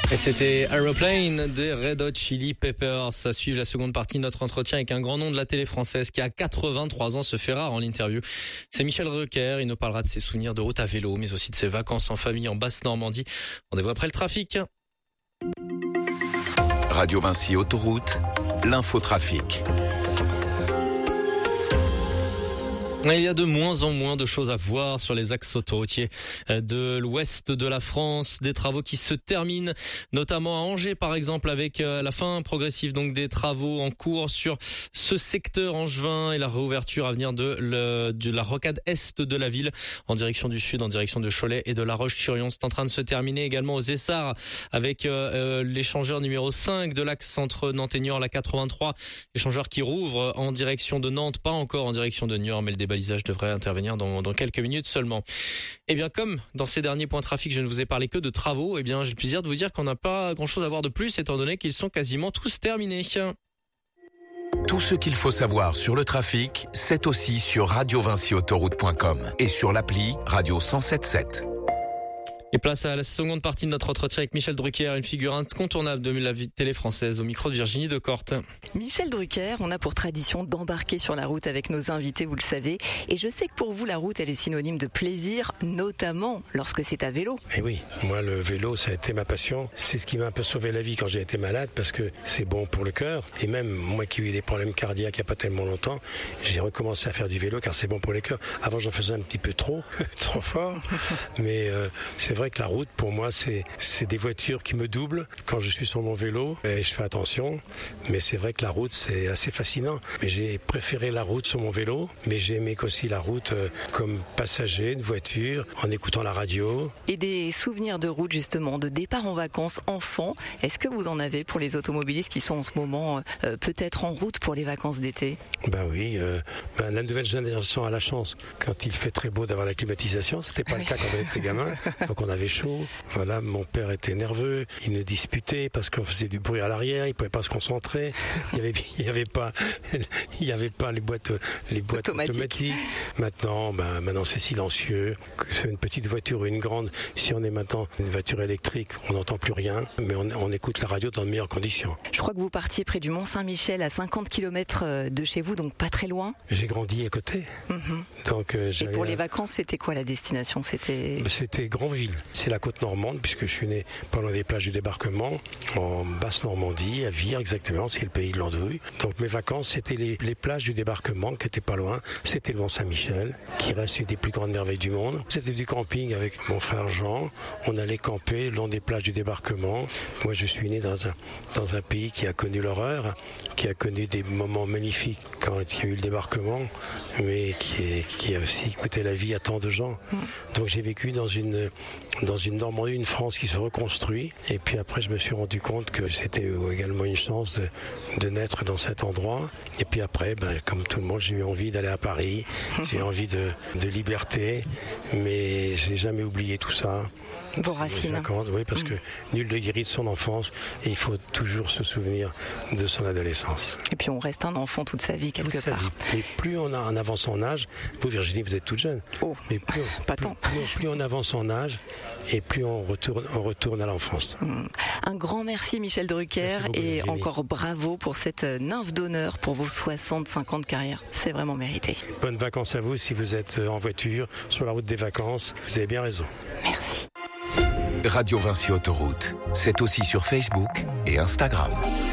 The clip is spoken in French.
Et c'était Aeroplane des Red Hot Chili Peppers. Ça suit la seconde partie de notre entretien avec un grand nom de la télé française qui a 83 ans, se fait rare en interview. C'est Michel Drucker. Il nous parlera de ses souvenirs de route à vélo, mais aussi de ses vacances en famille en Basse-Normandie. Rendez-vous après le trafic. Radio Vinci Autoroute, l'infotrafic. Il y a de moins en moins de choses à voir sur les axes autoroutiers de l'ouest de la France. Des travaux qui se terminent, notamment à Angers par exemple, avec la fin progressive donc des travaux en cours sur ce secteur angevin et la réouverture à venir de la rocade est de la ville en direction du sud, en direction de Cholet et de La Roche-sur-Yon. C'est en train de se terminer également aux Essarts avec l'échangeur numéro 5 de l'axe entre Nantes et Niort, la 83. Échangeur qui rouvre en direction de Nantes, pas encore en direction de Niort, mais le balisage devrait intervenir dans quelques minutes seulement. Et bien, comme dans ces derniers points trafic, je ne vous ai parlé que de travaux, et bien, j'ai le plaisir de vous dire qu'on n'a pas grand-chose à voir de plus, étant donné qu'ils sont quasiment tous terminés. Tout ce qu'il faut savoir sur le trafic, c'est aussi sur radiovinciautoroute.com et sur l'appli Radio 107.7. Et place à la seconde partie de notre entretien avec Michel Drucker, une figure incontournable de la vie télé française, au micro de Virginie Decorte. Michel Drucker, on a pour tradition d'embarquer sur la route avec nos invités, vous le savez. Et je sais que pour vous, la route, elle est synonyme de plaisir, notamment lorsque c'est à vélo. Et oui, moi, le vélo, ça a été ma passion. C'est ce qui m'a un peu sauvé la vie quand j'ai été malade, parce que c'est bon pour le cœur. Et même moi qui ai eu des problèmes cardiaques il n'y a pas tellement longtemps, j'ai recommencé à faire du vélo car c'est bon pour le cœur. Avant, j'en faisais un petit peu trop fort. Mais c'est vrai que la route, pour moi, c'est des voitures qui me doublent quand je suis sur mon vélo et je fais attention. Mais c'est vrai que la route, c'est assez fascinant. Mais j'ai préféré la route sur mon vélo, mais j'ai aimé aussi la route comme passager de voiture, en écoutant la radio. Et des souvenirs de route, justement, de départ en vacances enfant. Est-ce que vous en avez pour les automobilistes qui sont en ce moment peut-être en route pour les vacances d'été ? Ben oui, la nouvelle génération a la chance, quand il fait très beau, d'avoir la climatisation. C'était pas le cas quand on était gamin. Donc on avait chaud. Voilà, mon père était nerveux. Il nous disputait parce qu'on faisait du bruit à l'arrière. Il pouvait pas se concentrer. Il y avait pas les boîtes automatiques. Maintenant c'est silencieux. Que ce soit une petite voiture ou une grande. Si on est maintenant une voiture électrique, on n'entend plus rien. Mais on écoute la radio dans de meilleures conditions. Je crois que vous partiez près du Mont-Saint-Michel, à 50 km de chez vous, donc pas très loin. J'ai grandi à côté. Donc, et pour les vacances, c'était quoi la destination ? C'était Granville. C'est la côte normande, puisque je suis né pas loin des plages du débarquement, en Basse-Normandie, à Vire exactement, c'est le pays de l'andouille. Donc mes vacances, c'était les plages du débarquement, qui étaient pas loin. C'était le Mont-Saint-Michel, qui reste une des plus grandes merveilles du monde. C'était du camping avec mon frère Jean. On allait camper le long des plages du débarquement. Moi, je suis né dans un pays qui a connu l'horreur, qui a connu des moments magnifiques quand il y a eu le débarquement, mais qui a aussi coûté la vie à tant de gens. Donc j'ai vécu dans une Normandie, une France qui se reconstruit. Et puis après, je me suis rendu compte que c'était également une chance de naître dans cet endroit. Et puis après, comme tout le monde, j'ai eu envie d'aller à Paris. J'ai eu envie de liberté. Mais j'ai jamais oublié tout ça. Vos racines. Oui, parce que nul ne guérit de son enfance et il faut toujours se souvenir de son adolescence. Et puis on reste un enfant toute sa vie quelque part. Et plus on a en avance en âge, vous Virginie, vous êtes toute jeune. Oh, mais plus on avance en âge et plus on retourne à l'enfance. Un grand merci Michel Drucker et encore bravo pour cette nymphe d'honneur pour vos 65 ans de carrière. C'est vraiment mérité. Bonnes vacances à vous si vous êtes en voiture, sur la route des vacances. Vous avez bien raison. Merci. Radio Vinci Autoroute, c'est aussi sur Facebook et Instagram.